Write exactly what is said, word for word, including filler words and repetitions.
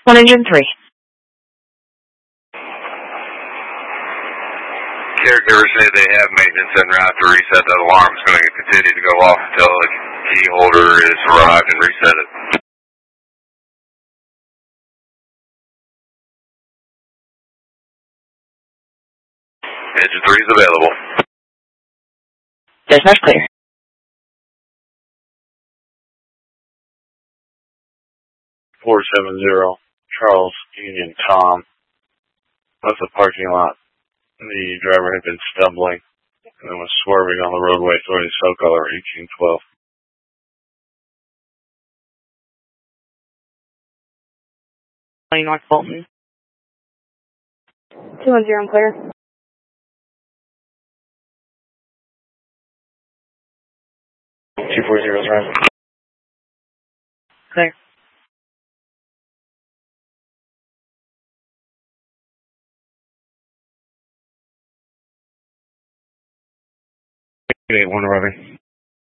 One engine three. Caregivers say they have maintenance en route to reset that alarm. It's going to continue to go off until the key holder is arrived and reset it. Engine three is available. Dispatch clear. four seven zero, Charles Union Tom. Left the parking lot. The driver had been stumbling and then was swerving on the roadway toward cell color eighteen twelve. North Bolton. two one zero, I'm clear. two four zero is right. Clear. eight one, Robbie.